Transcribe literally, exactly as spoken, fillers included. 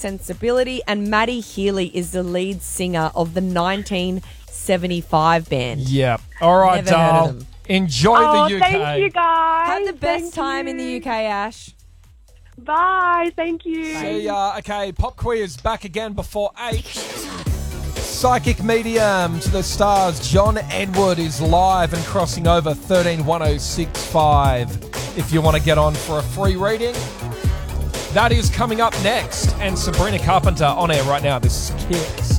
sensibility, and Maddie Healy is the lead singer of the nineteen seventy-five band. Yeah. All right, Never heard of Dal. them. Enjoy Oh, the U K. thank you, guys. Have the best Thank time you. in the U K, Ash. Bye. Thank you. See ya. Okay, Pop Quiz back again before eight. Psychic Medium to the stars. John Edward is live and crossing over thirteen one oh six five. If you want to get on for a free reading, that is coming up next. And Sabrina Carpenter on air right now. This is Kiss.